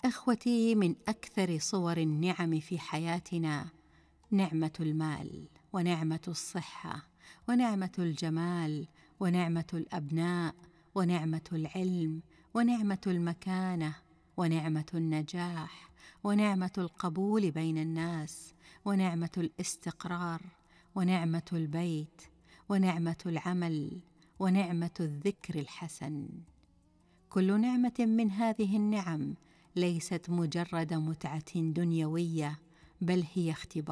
إخوتي، من أكثر صور النعم في حياتنا نعمة المال، ونعمة الصحة، ونعمة الجمال، ونعمة الأبناء، ونعمة العلم، ونعمة المكانة، ونعمة النجاح، ونعمة القبول بين الناس، ونعمة الاستقرار، ونعمة البيت، ونعمة العمل، ونعمة الذكر الحسن. كل نعمة من هذه النعم ليست مجرد متعة دنيوية، بل هي اختبار.